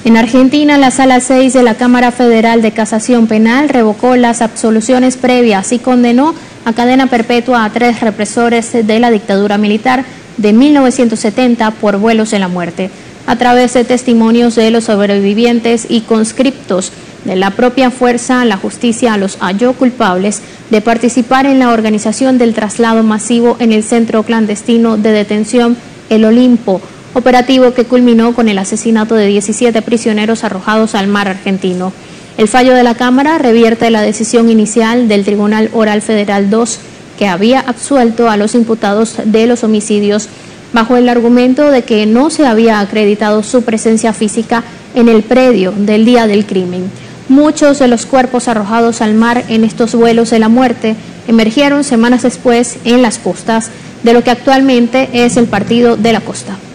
En Argentina, la Sala 6 de la Cámara Federal de Casación Penal revocó las absoluciones previas y condenó a cadena perpetua a 3 represores de la dictadura militar de 1970 por vuelos en la muerte. A través de testimonios de los sobrevivientes y conscriptos de la propia fuerza, la justicia los halló culpables de participar en la organización del traslado masivo en el centro clandestino de detención El Olimpo, operativo que culminó con el asesinato de 17 prisioneros arrojados al mar argentino. El fallo de la Cámara revierte la decisión inicial del Tribunal Oral Federal 2, que había absuelto a los imputados de los homicidios bajo el argumento de que no se había acreditado su presencia física en el predio del día del crimen. Muchos de los cuerpos arrojados al mar en estos vuelos de la muerte emergieron semanas después en las costas de lo que actualmente es el Partido de la Costa.